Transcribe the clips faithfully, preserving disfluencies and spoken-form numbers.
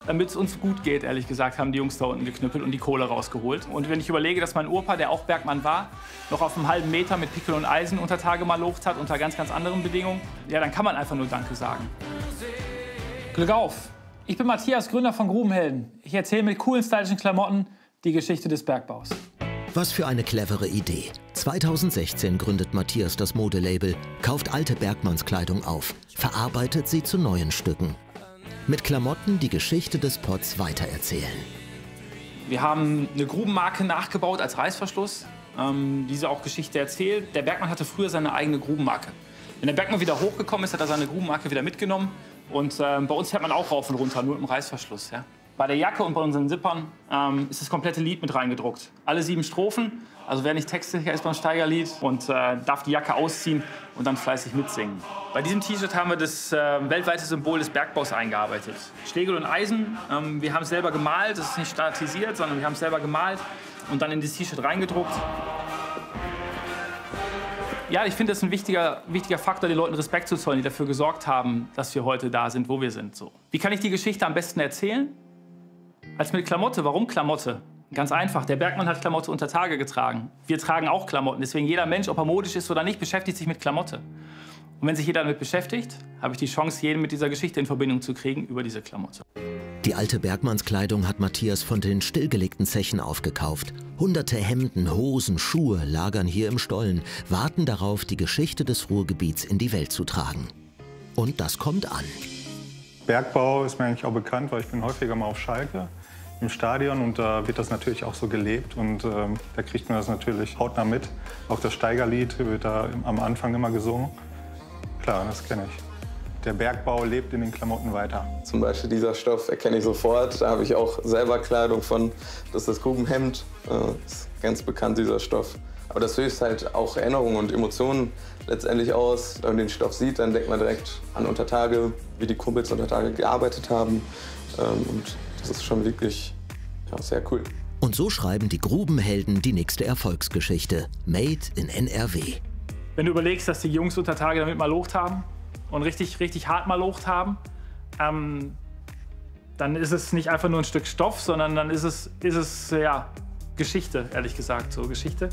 Damit es uns gut geht, ehrlich gesagt, haben die Jungs da unten geknüppelt und die Kohle rausgeholt. Und wenn ich überlege, dass mein Opa, der auch Bergmann war, noch auf einem halben Meter mit Pickel und Eisen unter Tage malocht hat, unter ganz, ganz anderen Bedingungen, ja, dann kann man einfach nur Danke sagen. Glück auf! Ich bin Matthias, Gründer von Grubenhelden. Ich erzähle mit coolen, stylischen Klamotten die Geschichte des Bergbaus. Was für eine clevere Idee. zweitausendsechzehn gründet Matthias das Modelabel, kauft alte Bergmannskleidung auf, verarbeitet sie zu neuen Stücken. Mit Klamotten die Geschichte des Pots weitererzählen. Wir haben eine Grubenmarke nachgebaut als Reißverschluss, ähm, diese auch Geschichte erzählt. Der Bergmann hatte früher seine eigene Grubenmarke. Wenn der Bergmann wieder hochgekommen ist, hat er seine Grubenmarke wieder mitgenommen. Und äh, bei uns fährt man auch rauf und runter, nur mit dem Reißverschluss. Ja? Bei der Jacke und bei unseren Zippern ähm, ist das komplette Lied mit reingedruckt. Alle sieben Strophen, also wer nicht textsicher ist beim Steigerlied und äh, darf die Jacke ausziehen und dann fleißig mitsingen. Bei diesem T-Shirt haben wir das äh, weltweite Symbol des Bergbaus eingearbeitet. Schlegel und Eisen, ähm, wir haben es selber gemalt, das ist nicht standardisiert, sondern wir haben es selber gemalt und dann in das T-Shirt reingedruckt. Ja, ich finde, das ist ein wichtiger, wichtiger Faktor, den Leuten Respekt zu zollen, die dafür gesorgt haben, dass wir heute da sind, wo wir sind. So. Wie kann ich die Geschichte am besten erzählen? Als mit Klamotte. Warum Klamotte? Ganz einfach. Der Bergmann hat Klamotte unter Tage getragen. Wir tragen auch Klamotten. Deswegen jeder Mensch, ob er modisch ist oder nicht, beschäftigt sich mit Klamotte. Und wenn sich jeder damit beschäftigt, habe ich die Chance, jeden mit dieser Geschichte in Verbindung zu kriegen über diese Klamotte. Die alte Bergmannskleidung hat Matthias von den stillgelegten Zechen aufgekauft. Hunderte Hemden, Hosen, Schuhe lagern hier im Stollen, warten darauf, die Geschichte des Ruhrgebiets in die Welt zu tragen. Und das kommt an. Bergbau ist mir eigentlich auch bekannt, weil ich bin häufiger mal auf Schalke im Stadion und da wird das natürlich auch so gelebt und ähm, da kriegt man das natürlich hautnah mit. Auch das Steigerlied wird da am Anfang immer gesungen. Klar, das kenne ich. Der Bergbau lebt in den Klamotten weiter. Zum Beispiel dieser Stoff erkenne ich sofort. Da habe ich auch selber Kleidung von. Das ist das Grubenhemd. Das ist ganz bekannt, dieser Stoff. Aber das löst halt auch Erinnerungen und Emotionen letztendlich aus. Wenn man den Stoff sieht, dann denkt man direkt an Untertage, wie die Kumpels Untertage gearbeitet haben. Und das ist schon wirklich ja, sehr cool. Und so schreiben die Grubenhelden die nächste Erfolgsgeschichte. Made in N R W. Wenn du überlegst, dass die Jungs unter Tage damit malocht haben und richtig, richtig hart malocht haben, ähm, dann ist es nicht einfach nur ein Stück Stoff, sondern dann ist es, ist es ja, Geschichte, ehrlich gesagt, so Geschichte,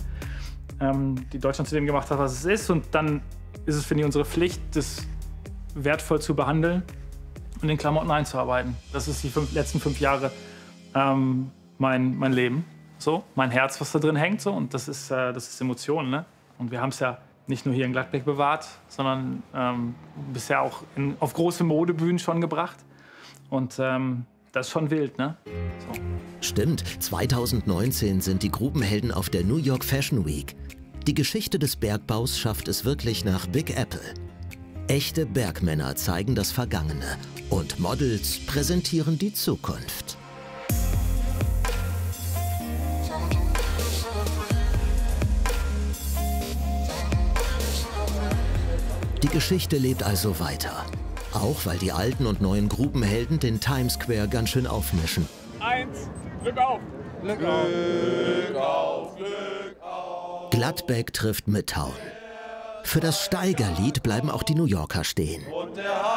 ähm, die Deutschland zu dem gemacht hat, was es ist. Und dann ist es, finde ich, unsere Pflicht, das wertvoll zu behandeln und in Klamotten einzuarbeiten. Das ist die fünf, letzten fünf Jahre ähm, mein, mein Leben, so, mein Herz, was da drin hängt, so, und das ist, äh, das ist Emotionen, ne? Und wir haben es ja nicht nur hier in Gladbeck bewahrt, sondern ähm, bisher auch in, auf große Modebühnen schon gebracht. Und ähm, das ist schon wild, ne? So. Stimmt, zweitausendneunzehn sind die Grubenhelden auf der New York Fashion Week. Die Geschichte des Bergbaus schafft es wirklich nach Big Apple. Echte Bergmänner zeigen das Vergangene und Models präsentieren die Zukunft. Die Geschichte lebt also weiter. Auch weil die alten und neuen Grubenhelden den Times Square ganz schön aufmischen. Eins, Glück auf! Glück auf! Glück auf! Glück auf! Gladbeck trifft Midtown. Für das Steigerlied bleiben auch die New Yorker stehen.